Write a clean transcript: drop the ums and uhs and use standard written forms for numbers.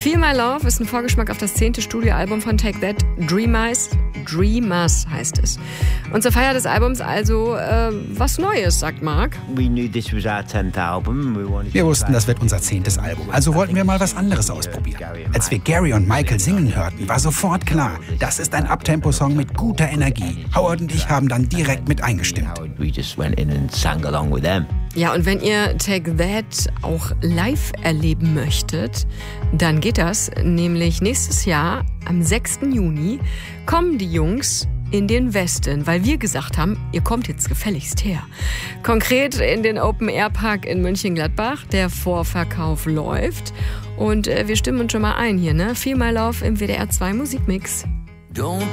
Feel My Love ist ein Vorgeschmack auf das 10. Studioalbum von Take That, Dreamers heißt es. Und zur Feier des Albums also was Neues, sagt Mark. Wir wussten, das wird unser 10. Album, also wollten wir mal was anderes ausprobieren. Als wir Gary und Michael singen hörten, war sofort klar, das ist ein Uptempo-Song mit guter Energie. Howard und ich haben dann direkt mit eingestimmt. Ja, und wenn ihr Take That auch live erleben möchtet, dann geht das. Nämlich nächstes Jahr, am 6. Juni, kommen die Jungs in den Westen, weil wir gesagt haben, ihr kommt jetzt gefälligst her. Konkret in den Open-Air-Park in Mönchengladbach. Der Vorverkauf läuft. Und wir stimmen uns schon mal ein hier, ne? Feel My Love im WDR 2 Musikmix.